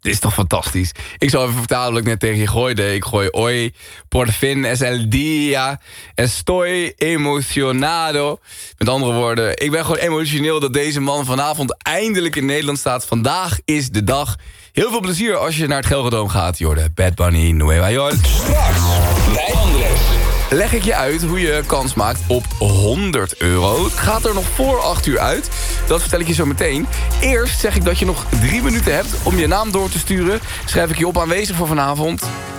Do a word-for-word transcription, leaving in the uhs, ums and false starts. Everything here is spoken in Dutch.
Dit is toch fantastisch. Ik zal even vertalen wat ik net tegen je gooide. Ik gooi hoy, por fin es el día, estoy emocionado. Met andere woorden, ik ben gewoon emotioneel dat deze man vanavond eindelijk in Nederland staat. Vandaag is de dag. Heel veel plezier als je naar het Gelredome gaat. Jorde, Bad Bunny, Nueva York. Straks bij Andres. Leg ik je uit hoe je kans maakt op honderd euro. Het gaat er nog voor acht uur uit. Dat vertel ik je zo meteen. Eerst zeg ik dat je nog drie minuten hebt om je naam door te sturen. Schrijf ik je op aanwezig voor vanavond.